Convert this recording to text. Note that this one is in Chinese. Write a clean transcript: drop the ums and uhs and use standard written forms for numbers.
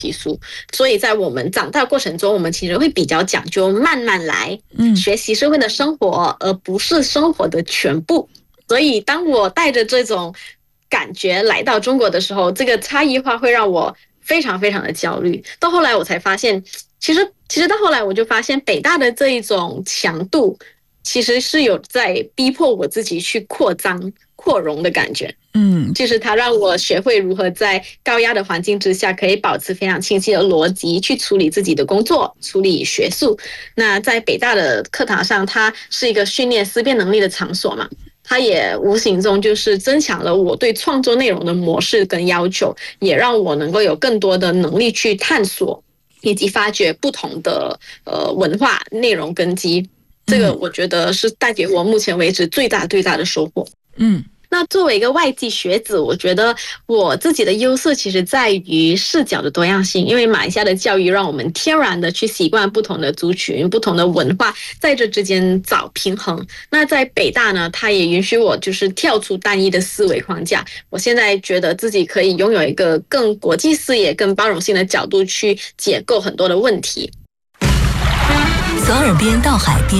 习书，所以在我们长大过程中，我们其实会比较讲究慢慢来，学习是为了生活，而不是生活的全部。所以当我带着这种感觉来到中国的时候，这个差异化会让我非常非常的焦虑。到后来我才发现，其实到后来我就发现，北大的这一种强度，其实是有在逼迫我自己去扩张、扩容的感觉。就是它让我学会如何在高压的环境之下，可以保持非常清晰的逻辑去处理自己的工作、处理学术。那在北大的课堂上，它是一个训练思辨能力的场所嘛，它也无形中就是增强了我对创作内容的模式跟要求，也让我能够有更多的能力去探索以及发掘不同的文化内容根基。这个我觉得是带给我目前为止最大的收获。那作为一个外籍学子，我觉得我自己的优势其实在于视角的多样性，因为马来西亚的教育让我们天然的去习惯不同的族群、不同的文化，在这之间找平衡。那在北大呢，它也允许我就是跳出单一的思维框架。我现在觉得自己可以拥有一个更国际视野、更包容性的角度去解构很多的问题。 从耳边到海边，